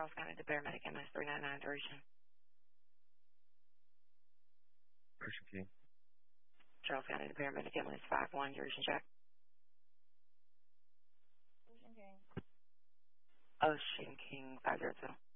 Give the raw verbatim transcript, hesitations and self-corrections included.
Charles County, the paramedic, M S three nine nine duration. Ocean King. Charles County, the paramedic, M S five one duration check. Ocean King. Ocean King five zero two.